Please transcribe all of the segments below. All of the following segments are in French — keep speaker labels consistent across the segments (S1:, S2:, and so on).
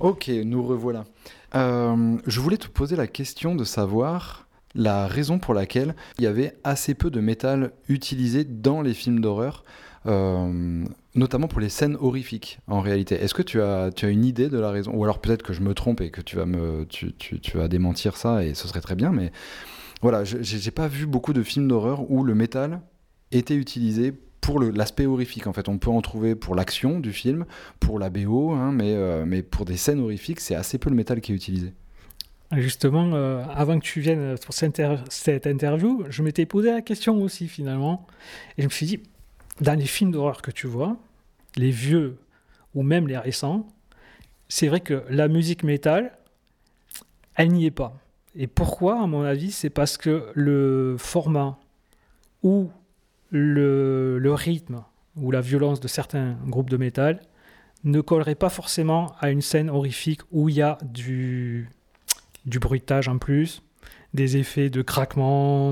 S1: Ok, nous revoilà. Je voulais te poser la question de savoir la raison pour laquelle il y avait assez peu de métal utilisé dans les films d'horreur, euh, notamment pour les scènes horrifiques en réalité. Est-ce que tu as une idée de la raison? Ou alors peut-être que je me trompe et que tu vas démentir ça et ce serait très bien, mais voilà, j'ai pas vu beaucoup de films d'horreur où le métal était utilisé pour l'aspect horrifique. En fait, on peut en trouver pour l'action du film, pour la BO, hein, mais pour des scènes horrifiques, c'est assez peu le métal qui est utilisé.
S2: Justement, avant que tu viennes pour cette interview, je m'étais posé la question aussi finalement. Et je me suis dit, dans les films d'horreur que tu vois, les vieux ou même les récents, c'est vrai que la musique métal, elle n'y est pas. Et pourquoi, à mon avis, c'est parce que le format ou le rythme ou la violence de certains groupes de métal ne collerait pas forcément à une scène horrifique où il y a du bruitage en plus, des effets de craquement,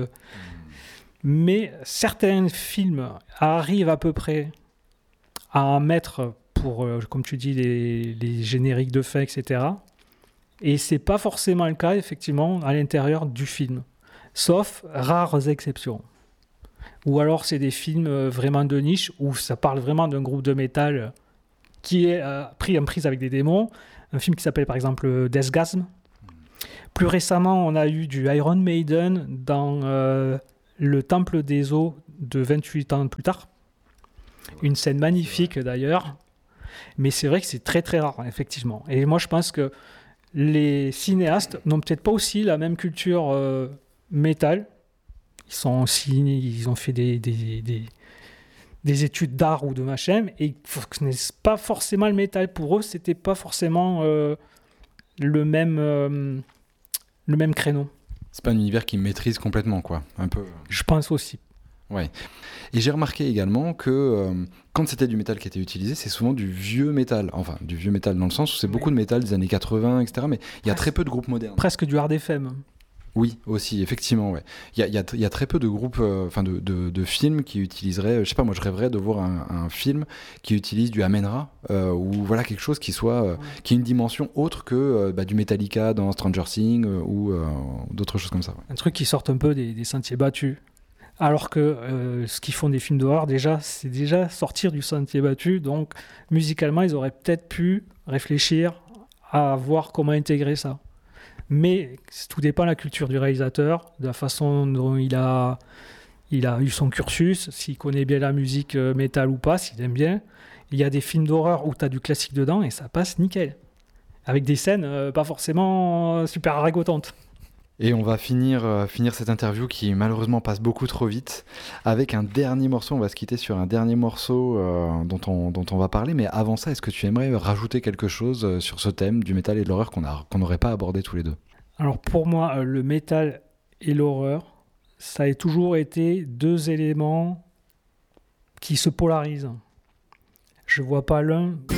S2: mais certains films arrivent à peu près à en mettre pour, comme tu dis, les génériques de fin, etc. Et c'est pas forcément le cas, effectivement, à l'intérieur du film. Sauf rares exceptions. Ou alors c'est des films vraiment de niche où ça parle vraiment d'un groupe de métal qui est pris en prise avec des démons. Un film qui s'appelle par exemple Deathgasm. Plus récemment, on a eu du Iron Maiden dans le Temple des Eaux de 28 ans plus tard. Une scène magnifique d'ailleurs. Mais c'est vrai que c'est très très rare, effectivement. Et moi je pense que les cinéastes n'ont peut-être pas aussi la même culture métal. Ils ont fait des études d'art ou de machin, et ils ne connaissent pas forcément le métal. Pour eux, c'était pas forcément le même créneau.
S1: C'est pas un univers qu'ils maîtrisent complètement, quoi. Un peu.
S2: Je pense aussi.
S1: Ouais. Et j'ai remarqué également que quand c'était du métal qui était utilisé, c'est souvent du vieux métal. Enfin, du vieux métal dans le sens où c'est beaucoup de métal des années 80, etc. Mais il y a très peu de groupes modernes.
S2: Presque du hard FM.
S1: Oui, aussi, effectivement, ouais. Il y a très peu de groupes, enfin de films qui utiliseraient, je sais pas, moi je rêverais de voir un film qui utilise du Amen-Ra, ou voilà quelque chose qui soit, qui ait une dimension autre que du Metallica dans Stranger Things, ou d'autres choses comme ça. Ouais.
S2: Un truc qui sort un peu des sentiers battus. Alors que ce qu'ils font des films d'horreur, déjà, c'est déjà sortir du sentier battu. Donc, musicalement, ils auraient peut-être pu réfléchir à voir comment intégrer ça. Mais tout dépend de la culture du réalisateur, de la façon dont il a eu son cursus, s'il connaît bien la musique métal ou pas, s'il aime bien. Il y a des films d'horreur où tu as du classique dedans et ça passe nickel. Avec des scènes pas forcément super ragotantes.
S1: Et on va finir cette interview qui malheureusement passe beaucoup trop vite avec un dernier morceau. On va se quitter sur un dernier morceau dont on va parler. Mais avant ça, est-ce que tu aimerais rajouter quelque chose sur ce thème du métal et de l'horreur qu'on n'aurait pas abordé tous les deux?
S2: Alors pour moi, le métal et l'horreur, ça a toujours été deux éléments qui se polarisent. Je vois pas l'un